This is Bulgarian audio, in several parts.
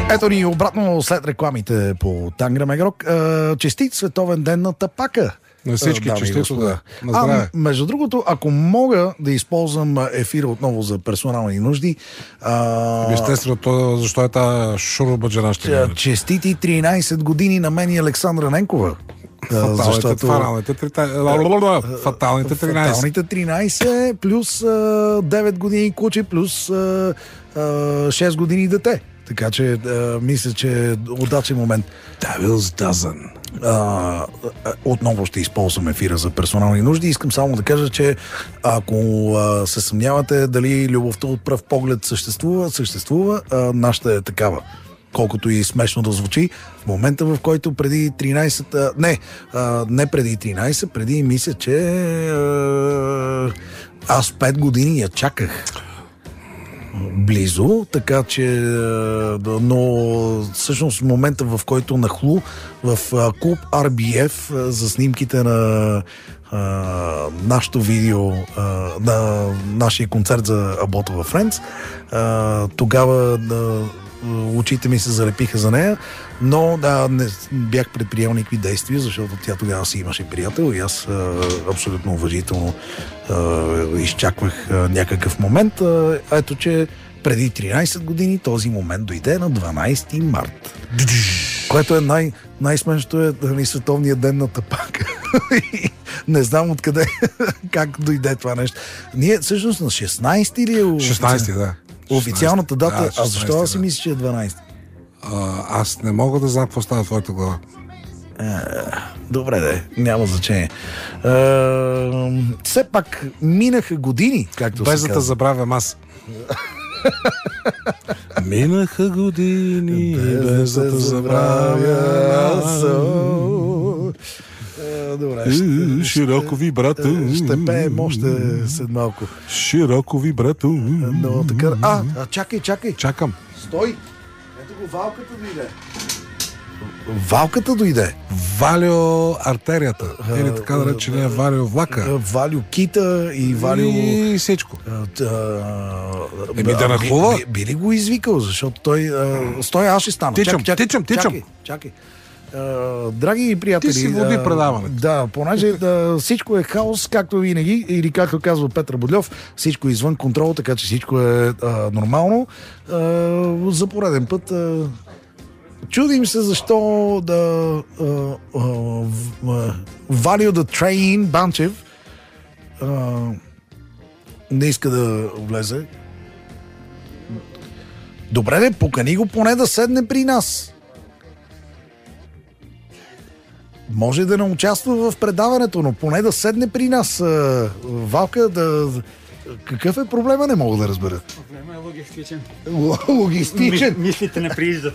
Ето ни обратно след рекламите по Танграм Егрок. Честит световен ден на тапака. На всички, честито, да. На здраве. Между другото, ако мога да използвам ефира отново за персонални нужди... Естествено, защо е тази шурубаджана ще честити 13 години на мен и Александра Ненкова. Фаталните 13. Фаталните 13 плюс 9 години куче, плюс 6 години дете. Така че мисля, че е удачен момент. Devil's Dozen. Отново ще използвам ефира за персонални нужди. Искам само да кажа, че ако се съмнявате дали любовта от пръв поглед съществува, нашата е такава. Колкото и смешно да звучи, в момента, в който преди 13... не преди 13, преди мисля, че аз 5 години я чаках близо, така че но всъщност в момента, в който нахлу в клуб RBF за снимките на нашото видео на нашия концерт за A Bottle of Friends, тогава очите ми се залепиха за нея, но не бях предприел никакви действия, защото тя тогава си имаше приятел и аз абсолютно уважително изчаквах някакъв момент. Ето, че преди 13 години този момент дойде на 12 март. Което е най-смешното е световния ден на тапака. Не знам откъде, как дойде това нещо. Ние всъщност на 16 или 16, да. Официалната дата, да, 16, а защо аз си мисля, че е 12? Аз не мога да знам какво става в твоята глава. Добре, няма значение. Все пак минаха години, както без се да казва. забравям аз. Минаха години, без да забравя аз. Добре, широко ви, брато. Ще пеем още след малко. Широко ви, брато. Но така... чакай. Чакам. Стой! Ето го, валката дойде. Валката дойде. Валио артерията. Или така наречения Валио влака. Валио кита и Валио... И всичко. Да нахлува. Би ли го извикал, защото той... Стой, аз ще стана. Тичам. Чакай. Драги приятели... Ти си води предаването. Да, понеже всичко е хаос, както винаги, или както казва Петър Бодлев, всичко е извън контрол, така че всичко е нормално. За пореден път чудим се защо Value the Train Банчев не иска да влезе. Добре, покани го поне да седне при нас. Може да не участва в предаването, но поне да седне при нас. Валка, какъв е проблема, не мога да разбера. Проблема е логистичен. Логистичен? Мислите не прииждат.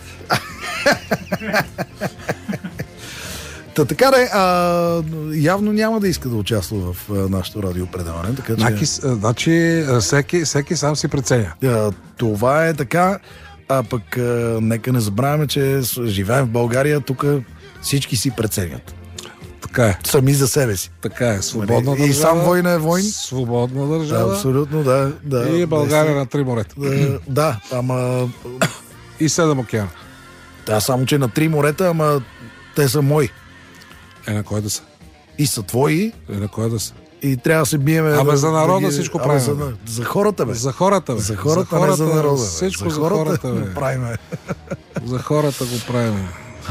Така явно няма да иска да участва в нашото радиопредаване. Така че... Значи всеки сам си преценя. Това е така, а пък нека не забравяме, че живеем в България, тук всички си преценят. Така е. Сами за себе си. Така е. Свободна държава. И сам война е войн. Свободна държава. Абсолютно, да. И България на 3 морета. Да, ама... И 7 океана. Да, само че на 3 морета, ама те са мои. На кой да са? И са твои. На кой да са? И трябва да се биеме... за народа всичко правим. За хората, бе. За хората, бе. За хората, не за народа. Всичко за хората, бе. Правиме. За хората го правим.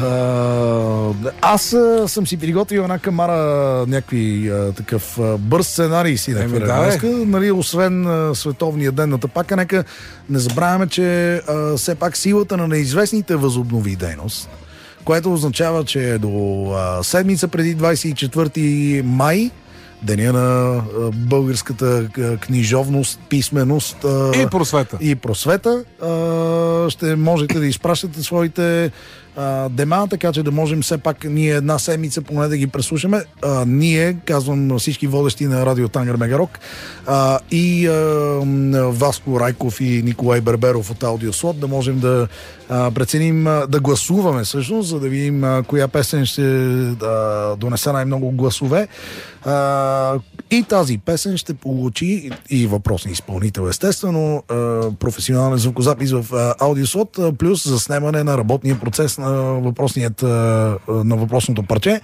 Аз съм си приготвил една камара някакви такъв бърз сценарий си нали, освен световния ден на тапака, нека не забравяме, че все пак силата на неизвестните възобнови дейност, което означава, че до седмица преди 24 май, деня на българската книжовност, писменост и просвета. Ще можете да изпращате своите дема, така че да можем все пак ние една седмица поне да ги преслушаме. Ние, казвам всички водещи на Радио Тангра Мегарок, и Васко Райков и Николай Берберов от Аудиослот, да можем да преценим, да гласуваме всъщност, за да видим коя песен ще донесе най-много гласове. И тази песен ще получи и въпросния изпълнител, естествено, професионален звукозапис в Аудиослот, плюс заснемане на работния процес на въпросното парче.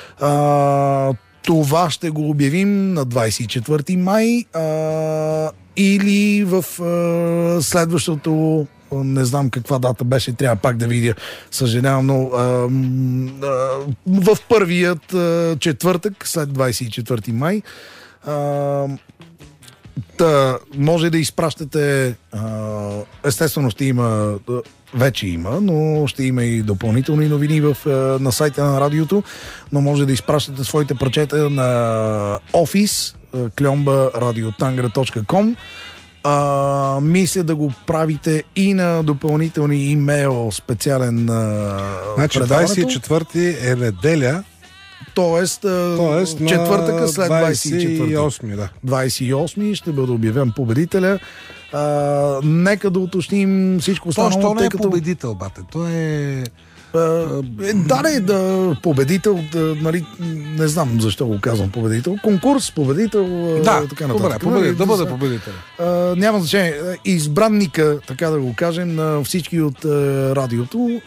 Това ще го обявим на 24 май или в следващото, не знам каква дата беше, трябва пак да видя, съжалявам, но в първият четвъртък след 24 май. Може да изпращате, естествено ще има, вече има, но ще има и допълнителни новини на сайта на радиото, но може да изпращате своите парчета на office klomba.radiotangра.com. Мисля да го правите и на допълнителни имейл специален значи 24-ти е неделя. Тоест четвъртъка след 28, да. 28 ще бъде обявен победителя. Нека да уточним всичко останало. Той не е победител, бате. Той е... победител, нали, не знам защо го казвам победител. Конкурс, победител, така нататък. Добре, да бъде победител. Няма значение. Избранника, така да го кажем, на всички от радиото.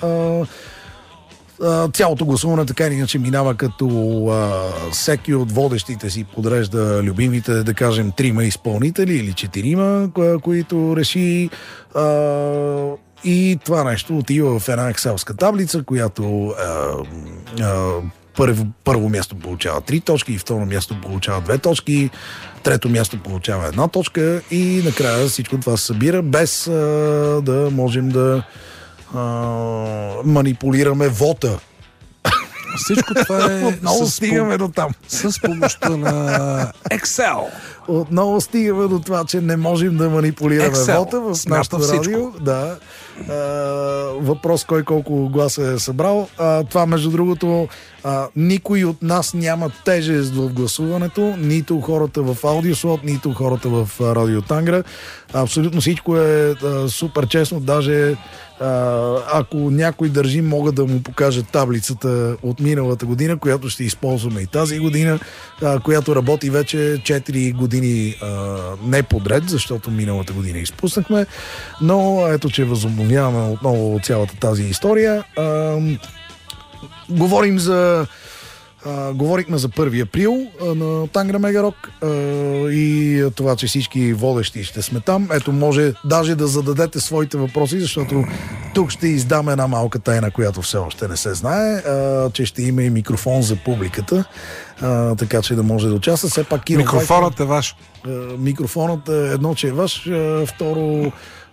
Цялото гласуване така или иначе минава, като всеки от водещите си подрежда любимите, да кажем, 3 изпълнители или 4, които реши, и това нещо отива в една екселска таблица, която първо място получава 3 точки, и второ място получава 2 точки, трето място получава 1 точка и накрая всичко това се събира, без да можем да манипулираме вота. Всичко това е... Отново стигаме до там. С помощта на Excel. Отново стигаме до това, че не можем да манипулираме вота в нашото радио. Да. Въпрос кой колко гласа е събрал. Това, между другото, никой от нас няма тежест в гласуването, нито хората в Аудиослот, нито хората в Радио Тангра. Абсолютно всичко е супер честно, даже ако някой държи, мога да му покажа таблицата от миналата година, която ще използваме и тази година, която работи вече 4 години не подред, защото миналата година изпуснахме, но ето, че възобновяваме отново цялата тази история. Говорихме за 1 април на Тангра Мегарок и това, че всички водещи ще сме там. Ето, може даже да зададете своите въпроси, защото тук ще издам една малка тайна, която все още не се знае, че ще има и микрофон за публиката, така че да може да участва. Все пак микрофонът е ваш. Микрофонът е едно, че е ваш, второ...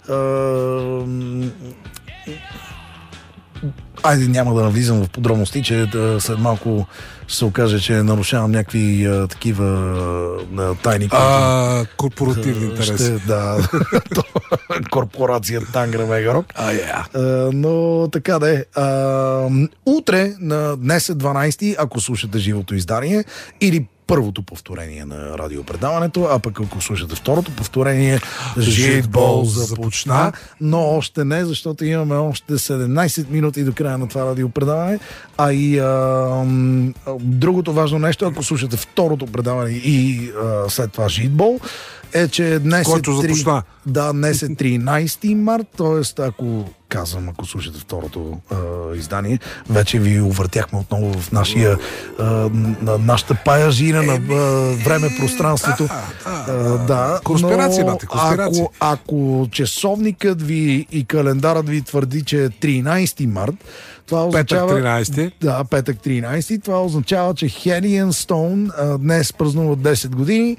Айде, няма да навлизам в подробности, че след малко ще се окаже, че нарушавам някакви такива тайни. Корпоративни интереси. Корпорация Тангра Мегарок. Но така да е. Утре, днес е 12, ако слушате живото издание, или първото повторение на радиопредаването, а пък ако слушате второто повторение, Житбол започна, но още не, защото имаме още 17 минути до края на това радиопредаване, а и другото важно нещо, ако слушате второто предаване и след това Житбол, е, че днес днес е 13 март, т.е. ако слушате второто издание, вече ви увъртяхме отново в нашата паяжина на време-пространството. Конспирации, бате, конспирации. Ако часовникът ви и календарът ви твърди, че е 13 март, това означава... Петък 13. Да, петък 13. Това означава, че Helion Stone днес празнува 10 години.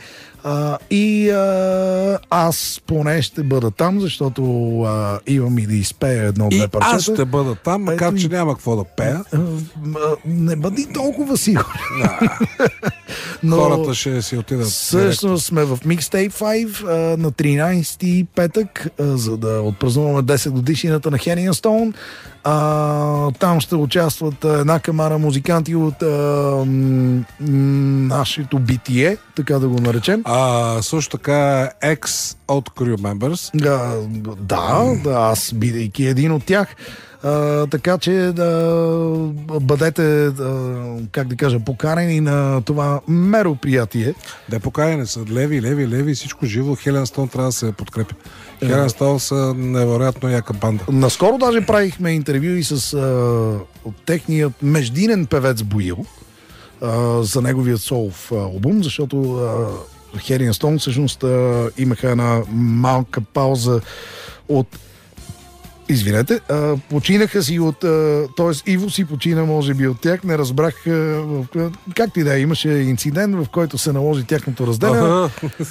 Аз поне ще бъда там, защото имам и да изпея едно-две парчета. Аз ще бъда там, макар че няма какво да пея. Не бъди толкова сигурен. Но хората ще си отидат. Всъщност сме в Mixtape 5 на 13 петък, за да отпразнуваме 10 годишнината на Helion Stone. Там ще участват една камара музиканти от нашето битие, така да го наречем. Също така ex от Crew Members. Да, аз бидейки един от тях. Така че бъдете, как да кажа, поканени на това мероприятие. Да, поканени са леви, всичко живо. Хелен Стоун трябва да се подкрепи. Хелен Стоун са невероятно яка банда. Наскоро даже правихме интервю и с техният междинен певец Боил за неговият солов албум, защото Хелен Стоун всъщност имаха една малка пауза от починаха си от... т.е. Иво си почина, може би, от тях. Не разбрах... както и да е, имаше инцидент, в който се наложи тяхното разделяне.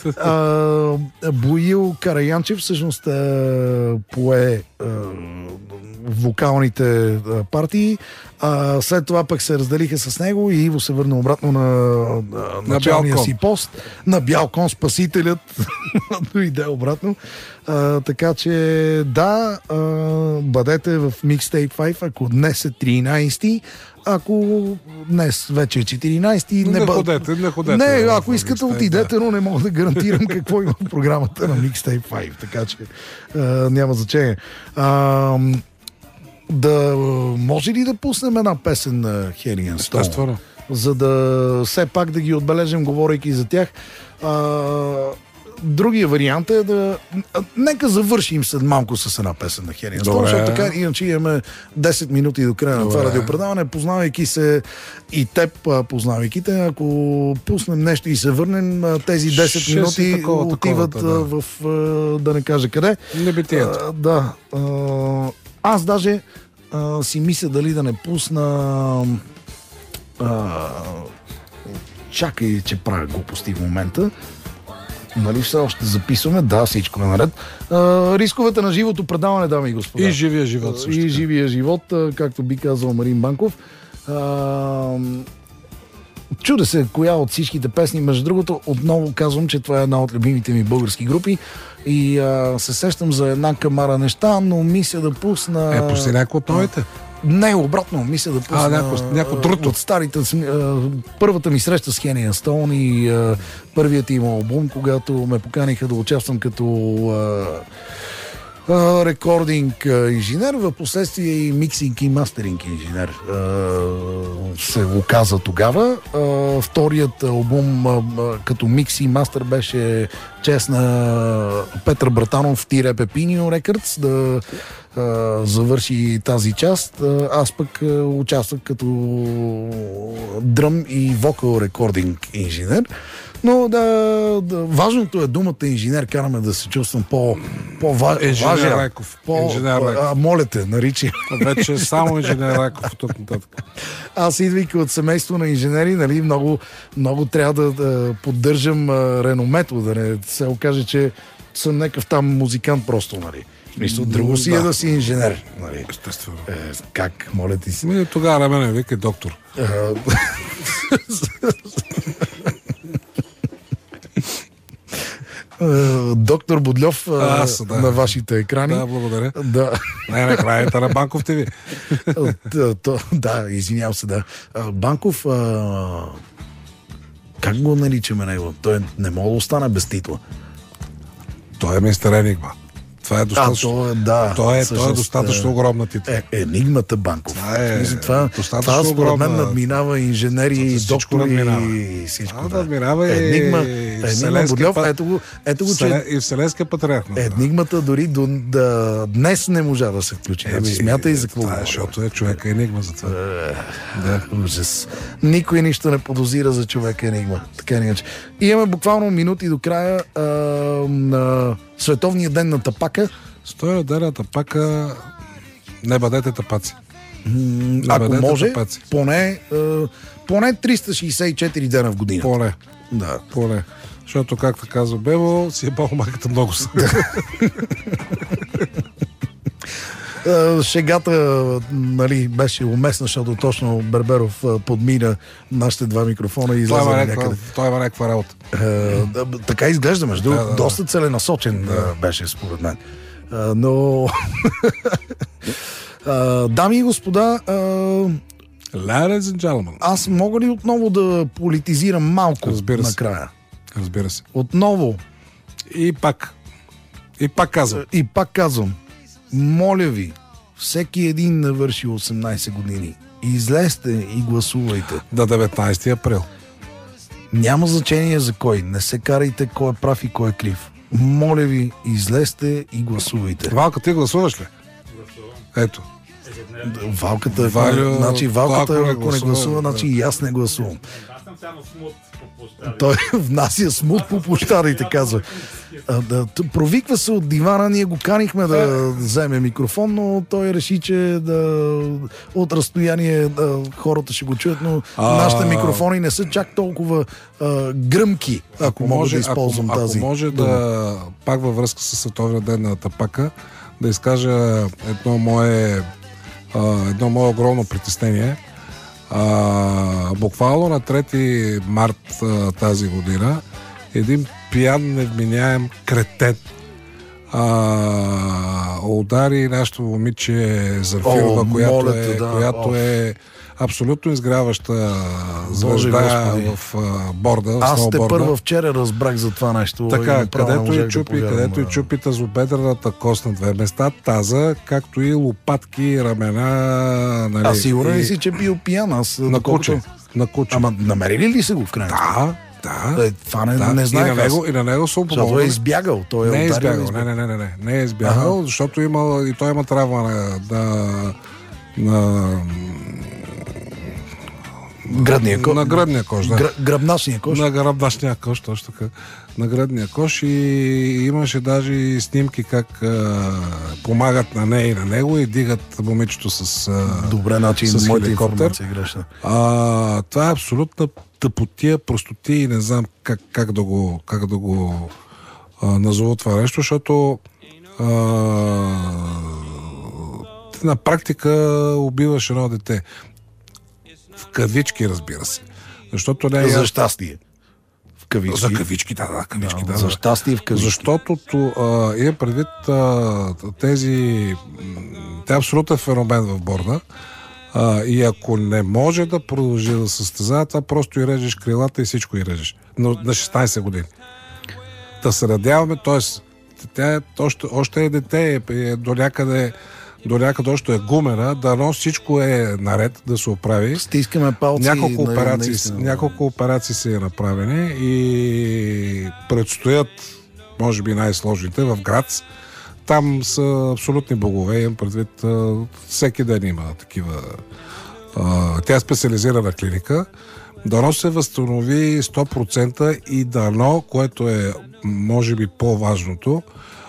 Боил Караянчев всъщност пое вокалните партии. След това пък се разделиха с него и Иво се върна обратно на началния си пост. На бял кон, спасителят дойде обратно. Така че да, бъдете в Mixtape 5, ако днес е 13, ако днес вече е 14, не ходете. Не, ако искате отидете, но не мога да гарантирам какво има в програмата на Mixtape 5, така че няма значение. Да може ли да пуснем една песен на Хелен Стоун? Естествено. За да все пак да ги отбележим, говорейки за тях. Другия вариант е да... Нека завършим след малко с една песен на Хелен Стоун, защото така иначе имаме 10 минути до края на това радиопредаване, познавайки се и теб, познавайки те. Ако пуснем нещо и се върнем, тези 10 минути отиват в... да не кажа къде. Небитието. Да. Аз даже си мисля дали да не пусна... чакай, че правя глупости в момента. Нали все още записваме? Да, всичко е наред. Рисковете на живото предаване, дами и господа. И живия живот също. И живия живот, както би казал Марин Банков. Чудя се коя от всичките песни. Между другото, отново казвам, че това е една от любимите ми български групи и се сещам за една камара неща, но мисля да пусна... Пусни някой от новите? Не, обратно, мисля да пусна някой друг от старите. Първата ми среща с Хелен Стоун и първият им албум, когато ме поканиха да участвам като рекординг инженер, в последствие и миксинг и мастеринг инженер се оказа тогава. Вторият албум като микс и мастер беше чест на Петър Братанов Тире Пепинио Рекърдс да завърши тази част. Аз пък участвах като дръм и вокал рекординг инженер. Но важното е думата инженер, караме да се чувствам по-важен. Инженер Райков. Моля те, наричи. Вече само инженер Райков от тук нататък. Аз идвайки от семейство на инженери, нали, много трябва да поддържам реномето, да не се окаже, че съм някакъв там музикант просто, нали. Мисля, друго си е да си инженер. Нали. Естествено. Как, моля ти си? Тогава мене вика доктор. Доктор Бодльов на вашите екрани. Да, благодаря. Да. Не, на краята на Банков ТВ. Да, извинявам се, да. Банков, как го наричаме него? Той не мога да остане без титла. Той е мистер Енигма. Това е достатъчно. Това е достатъчно огромна титла. Енигмата Банков. Това според мен надминава инженери, доктори и всичко. Надминава Енигма Бодльов, ето го, че... И Вселенския патриарх. Енигмата дори днес не можа да се включи. Смятай за какво. Защото е човека енигма за това. Ужас. Никой нищо не подозира за човека енигма. Така не иначе. И имаме буквално минути до края на Световния ден на тапака. Стоя ден на тапака. Не бъдете тапаци. Ако може, поне 364 дена в година. Поне. Да. Поне. Защото, както казва Бебо, си е балмаката много са. Шегата, нали, беше уместна, защото точно Берберов подмина нашите два микрофона и излезе някъде. Той има някаква работа. Така изглежда, между доста целенасочен беше, според мен. Но Дами и господа, Ladies and gentlemen. аз мога ли отново да политизирам малко накрая? Разбира се. Отново. И пак казвам. И пак казвам. Моля ви, всеки един навърши 18 години. Излезте и гласувайте. На 19 април. Няма значение за кой. Не се карайте кой е прав и кой е крив. Моля ви, излезте и гласувайте. Валка, ти гласуваш ли? Ето. Валката, Валю, значи Валката, ако не ако не гласува, значи и аз не гласувам. Аз съм само смут по площадите. Той внася смут по площадите, казва. Провиква се от дивана, ние го канихме да вземе микрофон, но той реши, че от разстояние хората ще го чуят, но нашите микрофони не са чак толкова гръмки, ако мога да използвам тази. Ако може да, пак във връзка с Световния ден на тапака, да изкажа едно мое огромно притеснение. Буквално на 3 март тази година един пиян, невменяем кретен удари нашето момиче Зафирова, която е абсолютно изгряваща звезда в борда. Аз те първа вчера разбрах за това нещо. Така, където и чупи тазобедрената кост на 2 места, таза, както и лопатки, рамена. Нали, аз сигурен ли си, че бил пиян? На куче. Ама намерили ли се го в крайна? Да. Това не знаех. И на него съм помогнал. Защото е избягал. Не е избягал. Не е избягал, защото той има травма на гръдния кош. На гръдния кош, да. Гръбначния кош. На гръбначния кош, точно така. На гръдния кош, и имаше даже и снимки как помагат на нея и на него и дигат момичето с добре, начин с хеликоптер. Това е абсолютна тъпотия, простотия и не знам как да го назова това нещо, защото на практика убиваш едно дете. В кавички, разбира се. Защото не е... За щастие. В кавички. За кавички, да. За щастие в кавички. Защото имам предвид те е абсолютен феномен в борда. И ако не може да продължи да състезава, това просто и режеш крилата и всичко и режеш. Но на 16 години. Да се надяваме, т.е. тя още е дете, до някъде още е гумена, дано всичко е наред да се оправи. Стискаме палци. Няколко операции са направени и предстоят, може би, най-сложните в Грац. Там са абсолютни богове, имам предвид, всеки ден има такива. Тя е специализирана клиника. Дано се възстанови 100% и дано, което е може би по-важното,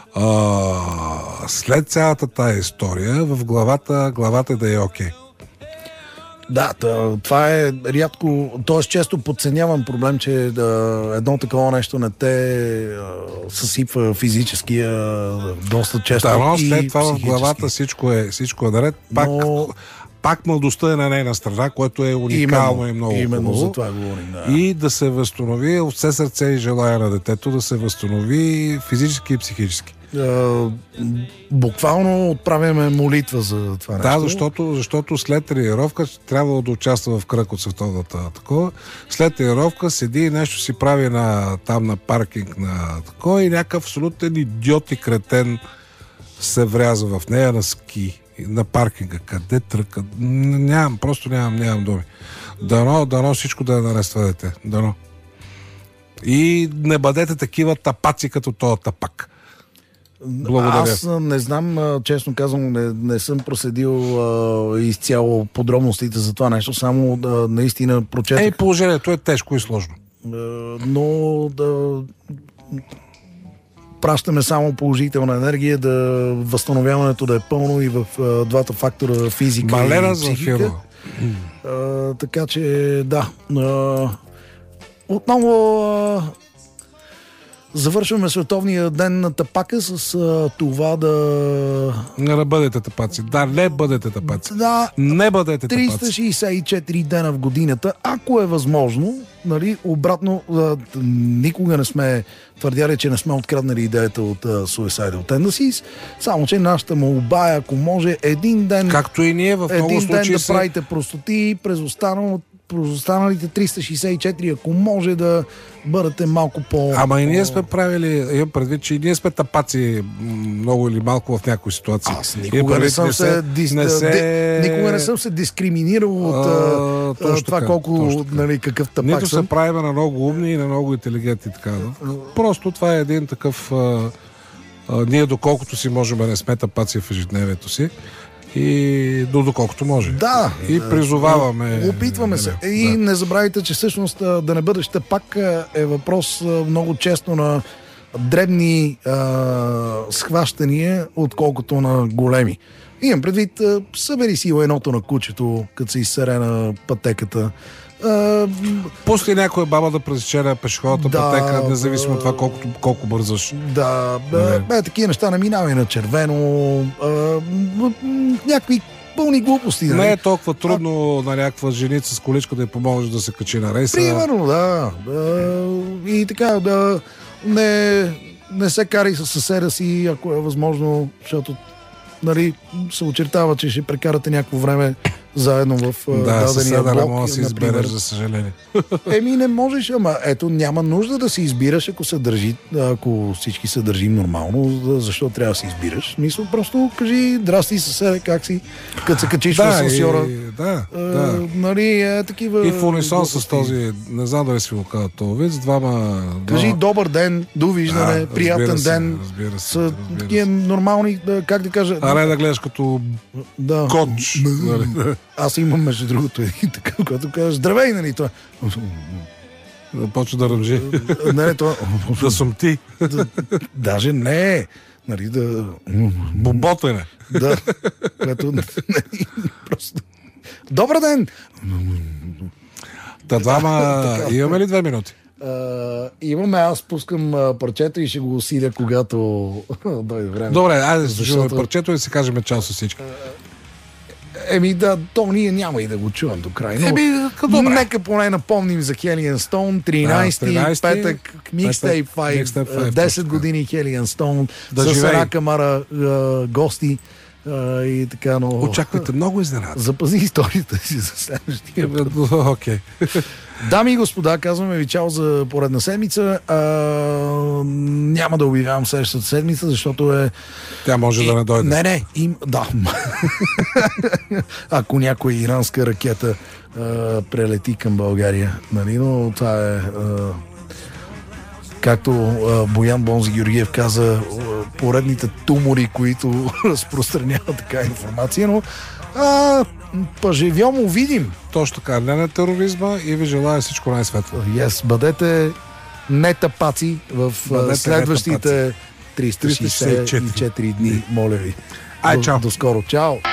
след цялата тая история в главата да е окей. Да, това е рядко, т.е. често подценявам проблем, че едно такова нещо не те съсипва физически доста често. Да, след това в главата всичко е наред. Пак младостта е на нейна страна, което е уникално и много именно хубаво. За това говорим, да. И да се възстанови от все сърце и желая на детето да се възстанови физически и психически. Буквално отправяме молитва за това нещо. Да, защото след тренировка трябва да участва в кръг от световната такова. След тренировка седи и нещо си прави там на паркинг на такова и някакъв абсолютен идиот и кретен се вряза в нея на ски. На паркинга. Къде тръка? Нямам думи. Дано всичко да е наред това дете. Дано. И не бъдете такива тапаци като този тапак. Благодаря. Аз не знам, честно казвам, не съм проследил изцяло подробностите за това нещо, само наистина прочетах. Положението е тежко и сложно. Но пращаме само положителна енергия, възстановяването да е пълно и в двата фактора физика и психика. Така че да. Отново Завършваме Световния ден на тапака с това да... Не бъдете тапаци. Да, не бъдете тапаци. Да, Не бъдете тапаци. 364 дена в годината, ако е възможно, нали, обратно, никога не сме твърдяли, че не сме откраднали идеята от Suicidal Tendencies, само че нашата молба е, ако може един ден, Както и ние в много един случаи ден да правите простоти през останалите 364, ако може да бъдете малко по... Ама и ние сме правили, имам предвид, че и ние сме тапаци много или малко в някои ситуации. Аз никога не съм никога не съм се дискриминирал от това така, колко, нали, какъв тапак нито съм. се правим на много умни и на много интелигентни така. Да? Просто това е един такъв... ние доколкото си можем да не сме тапаци в ежедневието си и доколкото може. Да. И призоваваме. Опитваме се. И не забравяйте, че всъщност да не бъдеш тапак е въпрос много често на дребни схващания, отколкото на големи. Имам предвид, събери си едното на кучето, като се изсере на пътеката. Пусти някоя баба да пресече на пешеходната пътека, независимо от това колко бързаш. Да, такива неща не минава и на червено. Някакви пълни глупости. Не е толкова трудно на някаква женица с количка да й помогнеш да се качи на рейса. Примерно, да. И така, да не се карай със съседа си, ако е възможно, защото, нали, се очертава, че ще прекарате някакво време заедно в дадения блок. Да, се избереш, за съжаление. Не можеш, ама ето няма нужда да се избираш, ако всички се държим нормално, защо трябва да се избираш? Мисля, просто кажи, здрасти съседе, как си, като се качиш в асансьора. Нали, такива... И в унисон с този, не знам дали си го казва този вид, двама... Кажи добър ден, довиждане, приятен ден. Разбира се. Са такива нормални, как да кажа... А не да гледаш като коч. Аз имам, между другото, един такъв, който казва, здравей, нали, това. Почва да ръмжи. Не, това... Да съм ти. Даже не. Нали, да... Боботене. Да. Което... Просто... Добър ден! Двама... Имаме ли 2 минути? Имаме, аз пускам парчето и ще го усиля, когато дойде време. Добре, айде да слушаме парчето и си кажем чао с всички. Да, то ние няма и да го чувам до край. Но нека поне напомним за Hellion Stone, 13 петък, Mixtape 5, 10 години Hellion Stone, с една камара гости и така, но... Очаквайте много изненади. Запази историята си за следващия път. Окей. Дами и господа, казваме ви чао за поредна седмица. Няма да обявявам следващата седмица, защото Тя може да не дойде. Не, да. Ако някоя иранска ракета прелети към България, нали, но това е... Както Боян Бонзи Георгиев каза, поредните тумори, които разпространяват така информация, но поживьом увидим. Точно така, не на тероризма и ви желая всичко най-светло. Бъдете не тапаци в следващите 364 дни, моля ви. Чао. До скоро. Чао.